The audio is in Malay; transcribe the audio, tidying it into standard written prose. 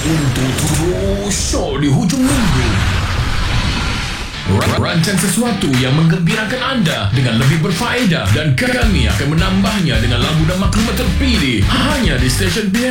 untuk terus show di hujung minggu. Rancang sesuatu yang menggembirakan anda dengan lebih berfaedah dan kami akan menambahnya dengan lagu dan maklumat terpilih hanya di stesen